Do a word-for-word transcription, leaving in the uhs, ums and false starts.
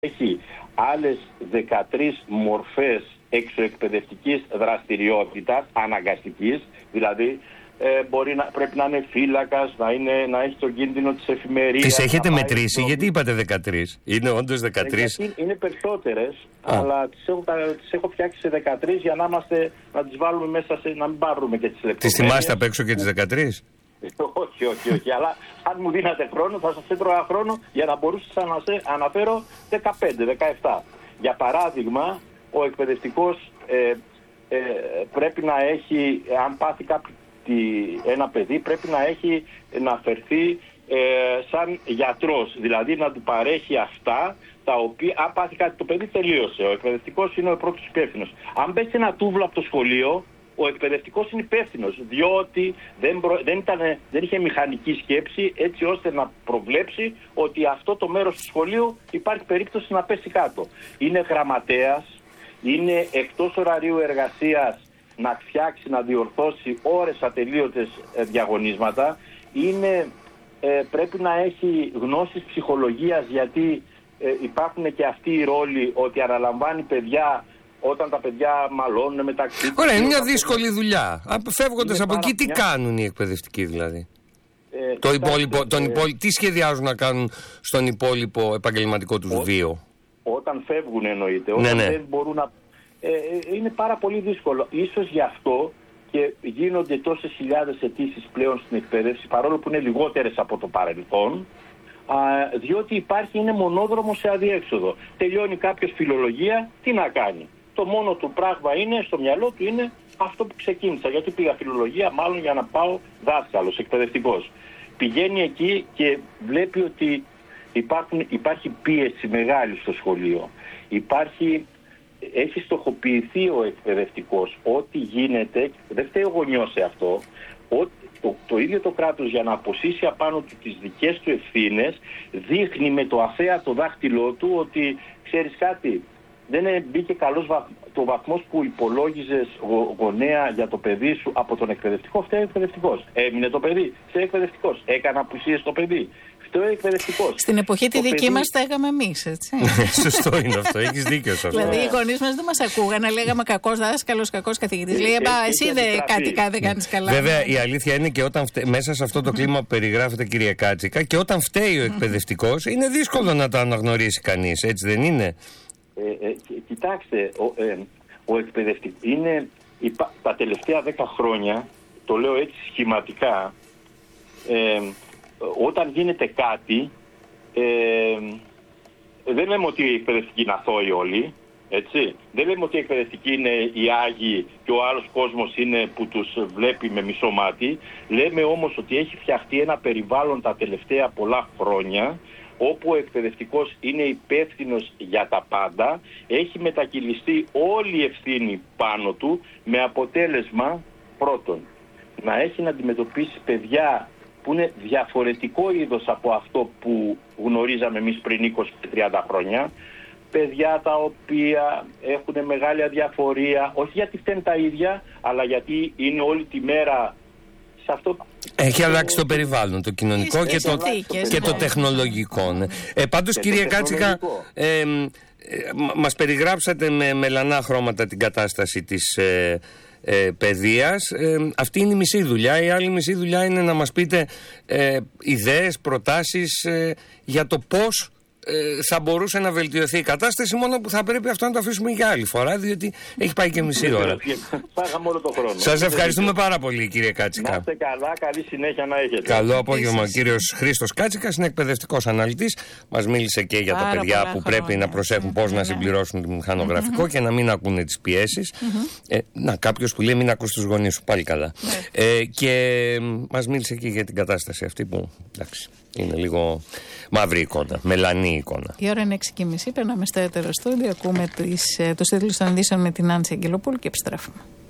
έχει άλλες δεκατρείς μορφές εξωεκπαιδευτικής δραστηριότητας, αναγκαστικής, δηλαδή ε, μπορεί να, πρέπει να είναι φύλακας, να, είναι, να έχει τον κίνδυνο της εφημερίας. Τις έχετε μετρήσει, στο... γιατί είπατε δεκατρείς, είναι όντως δεκατρείς. Ε, είναι περισσότερες, Α. αλλά τις έχω, τις έχω φτιάξει σε δεκατρείς για να, είμαστε, να τις βάλουμε μέσα, σε, να μην πάρουμε και τις λεπτομέρειες. Τις θυμάστε απ' έξω και τις δεκατρείς? όχι, όχι, όχι, αλλά αν μου δίνατε χρόνο θα σας έτρωγα χρόνο για να μπορούσα να αναφέρω δεκαπέντε δεκαεπτά. Για παράδειγμα, ο εκπαιδευτικός ε, ε, πρέπει να έχει, αν πάθει κάποιο, ένα παιδί πρέπει να έχει να φερθεί ε, σαν γιατρός, δηλαδή να του παρέχει αυτά τα οποία, αν πάθει κάτι το παιδί τελείωσε, ο εκπαιδευτικός είναι ο πρώτος υπεύθυνος. Αν πέσει ένα τούβλο από το σχολείο, ο εκπαιδευτικός είναι υπεύθυνος, διότι δεν, προ... δεν, ήταν... δεν είχε μηχανική σκέψη έτσι ώστε να προβλέψει ότι αυτό το μέρος του σχολείου υπάρχει περίπτωση να πέσει κάτω. Είναι γραμματέας, είναι εκτός ωραρίου εργασίας να φτιάξει, να διορθώσει ώρες ατελείωτες διαγωνίσματα, είναι, ε, πρέπει να έχει γνώσεις ψυχολογίας, γιατί ε, υπάρχουν και αυτοί οι ρόλοι ότι αναλαμβάνει παιδιά όταν τα παιδιά μαλώνουν μεταξύ τους. Ωραία, είναι μια δύσκολη δουλειά. Φεύγοντας από εκεί, τι μια... κάνουν οι εκπαιδευτικοί δηλαδή? Ε, το υπόλοιπο, τον υπόλοιπο, τι σχεδιάζουν να κάνουν στον υπόλοιπο επαγγελματικό τους Ό, βίο? Όταν φεύγουν εννοείται, όταν ναι, ναι. δεν μπορούν να... Ε, είναι πάρα πολύ δύσκολο. Ίσως γι' αυτό και γίνονται τόσες χιλιάδες αιτήσεις πλέον στην εκπαίδευση, παρόλο που είναι λιγότερες από το παρελθόν, α, διότι υπάρχει, είναι μονόδρομο σε αδιέξοδο. Τελειώνει κάποιος φιλολογία, τι να κάνει? Το μόνο του πράγμα είναι, στο μυαλό του είναι αυτό που ξεκίνησα. Γιατί πήγα φιλολογία? Μάλλον για να πάω δάσκαλος, εκπαιδευτικός. Πηγαίνει εκεί και βλέπει ότι υπάρχουν, υπάρχει πίεση μεγάλη στο σχολείο. Υπάρχει, έχει στοχοποιηθεί ο εκπαιδευτικός. Ό,τι γίνεται, δεν φταίει ο γονιός σε αυτό, ό, το, το ίδιο το κράτος για να αποσύσει απάνω του τις δικές του ευθύνες, δείχνει με το αθέατο δάχτυλό του ότι ξέρεις κάτι, δεν μπήκε καλός βαθ, το βαθμός που υπολόγιζες γο, γονέα για το παιδί σου από τον εκπαιδευτικό, φταίει ο εκπαιδευτικός. Έμεινε το παιδί, φταίει ο εκπαιδευτικός. Έκανε απουσίες το παιδί, φταίει ο εκπαιδευτικός. Στην εποχή τη δική παιδί... μας τα έκαμε εμείς, έτσι. Σωστό είναι αυτό, έχεις δίκιο σε αυτό. Δηλαδή οι γονείς μας δεν μας ακούγανε, λέγαμε κακός δάσκαλος, κακός καθηγητής. Λέει, μπα, εσύ δεν κάτι δεν κάνεις καλά. Βέβαια η αλήθεια είναι και όταν φτε... μέσα σε αυτό το κλίμα που περιγράφεται, κυρία Κάτσικα, και όταν φταίει ο εκπαιδευτικός, είναι δύσκολο να το αναγνωρίσει κανείς, έτσι δεν είναι? Ε, ε, κοιτάξτε, ο, ε, ο εκπαιδευτικός είναι υπά, τα τελευταία δέκα χρόνια, το λέω έτσι σχηματικά, ε, όταν γίνεται κάτι, ε, δεν λέμε ότι οι εκπαιδευτικοί είναι αθώοι όλοι, έτσι. Δεν λέμε ότι οι εκπαιδευτικοί είναι οι Άγιοι και ο άλλος κόσμος είναι που τους βλέπει με μισό μάτι. Λέμε όμως ότι έχει φτιαχτεί ένα περιβάλλον τα τελευταία πολλά χρόνια, όπου ο εκπαιδευτικός είναι υπεύθυνος για τα πάντα, έχει μετακυλιστεί όλη η ευθύνη πάνω του, με αποτέλεσμα πρώτον να έχει να αντιμετωπίσει παιδιά που είναι διαφορετικό είδος από αυτό που γνωρίζαμε εμείς πριν είκοσι με τριάντα χρόνια, παιδιά τα οποία έχουν μεγάλη αδιαφορία, όχι γιατί φταίνουν τα ίδια, αλλά γιατί είναι όλη τη μέρα σε αυτό. Έχει αλλάξει το περιβάλλον, το κοινωνικό και το, και το τεχνολογικό. Ναι. Ε, πάντως, κυρία Κάτσικα, ε, ε, μας περιγράψατε με μελανά χρώματα την κατάσταση της ε, ε, παιδείας. Ε, αυτή είναι η μισή δουλειά. Η άλλη μισή δουλειά είναι να μας πείτε ε, ιδέες, προτάσεις ε, για το πώς ε, θα μπορούσε να βελτιωθεί η κατάσταση, μόνο που θα πρέπει αυτό να το αφήσουμε για άλλη φορά, διότι έχει πάει και μισή ώρα. Πάγαμε όλο το χρόνο. Σας ευχαριστούμε πάρα πολύ, κύριε Κάτσικα. Να είστε καλά, καλή συνέχεια να έχετε. Καλό απόγευμα. Ο κύριος Χρήστος Κάτσικας είναι εκπαιδευτικός αναλυτής. Μας μίλησε και για πάρα τα παιδιά που χρόνια. πρέπει να προσέχουν πώς να συμπληρώσουν το μηχανογραφικό και να μην ακούνε τις πιέσεις. ε, να, κάποιος που λέει μην ακούς τους γονείς σου, πάλι καλά. ε, και μας μίλησε και για την κατάσταση αυτή που, εντάξει, είναι λίγο μαύρη εικόνα, μελανή εικόνα. Η ώρα είναι έξι και μισή, περνάμε στο έτερο στούντιο, ακούμε τους τίτλους των ειδήσεων με την Άνση Αγγελοπούλου και επιστρέφουμε.